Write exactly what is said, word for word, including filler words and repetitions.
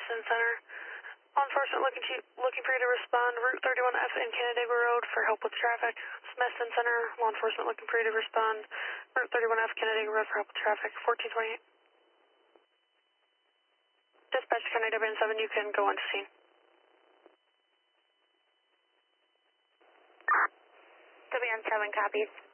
Smithson Center. Law enforcement looking to looking for you to respond. Route thirty-one F and Canandaigua Road for help with traffic. Smithson Center. Law enforcement looking for you to respond. Route thirty-one F, Canandaigua Road for help with traffic. fourteen twenty-eight. Dispatch Canada Band seven, you can go on to scene. Band seven copies.